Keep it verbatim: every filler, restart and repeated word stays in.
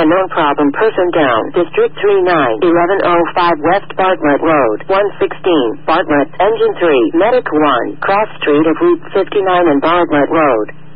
unknown problem person down. District three nine, eleven oh five West Bartlett Road, one sixteen, Bartlett, Engine three, Medic one, cross street of Route fifty-nine and Bartlett Road.